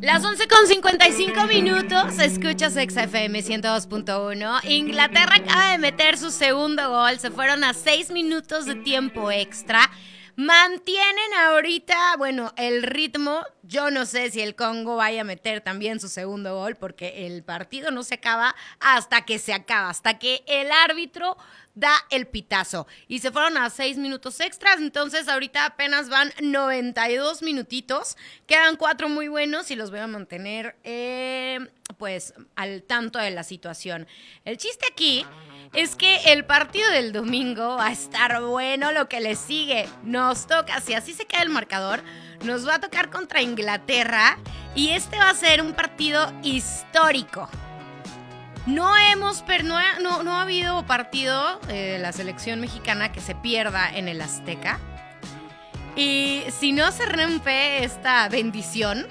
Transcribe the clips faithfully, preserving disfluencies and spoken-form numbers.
Las once con cincuenta y cinco minutos, escuchas Exa F M ciento dos punto uno. Inglaterra acaba de meter su segundo gol, se fueron a seis minutos de tiempo extra. Mantienen ahorita, bueno, el ritmo. Yo no sé si el Congo vaya a meter también su segundo gol, porque el partido no se acaba hasta que se acaba, hasta que el árbitro da el pitazo. Y se fueron a seis minutos extras, entonces ahorita apenas van noventa y dos minutitos. Quedan cuatro muy buenos y los voy a mantener, eh, pues, al tanto de la situación. El chiste aquí es que el partido del domingo va a estar bueno lo que le sigue. Nos toca, si así se queda el marcador, nos va a tocar contra Inglaterra y este va a ser un partido histórico. No hemos, no, no, no ha habido partido de la selección mexicana que se pierda en el Azteca. Y si no se rompe esta bendición,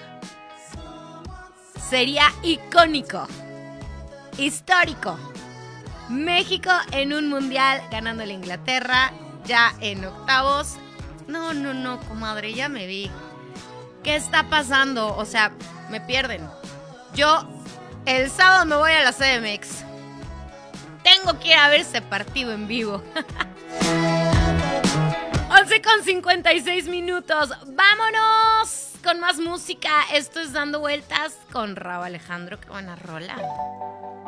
sería icónico, histórico. México en un mundial ganando a la Inglaterra, ya en octavos. No, no, no, comadre, ya me vi. ¿Qué está pasando? O sea, me pierden. Yo el sábado me voy a la C D M X. Tengo que ir a ver ese partido en vivo. once con cincuenta y seis minutos. Vámonos con más música. Esto es Dando Vueltas con Rauw Alejandro. Qué buena rola.